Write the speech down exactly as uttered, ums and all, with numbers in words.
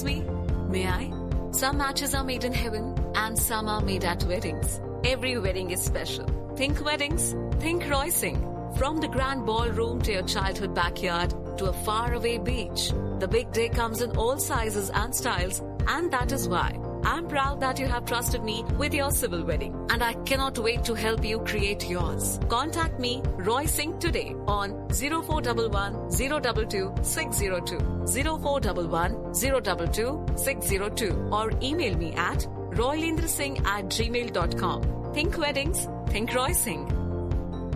Excuse me? May I? Some matches are made in heaven and some are made at weddings. Every wedding is special. Think weddings, think Roy Singh. From the grand ballroom to your childhood backyard to a faraway beach, the big day comes in all sizes and styles, and that is why I'm proud that you have trusted me with your civil wedding, and I cannot wait to help you create yours. Contact me, Roy Singh, today on zero four one one, zero two two, six zero two, zero four one one, zero two two, six zero two, or email me at roylendrasingh at gmail dot com. Think weddings, think Roy Singh.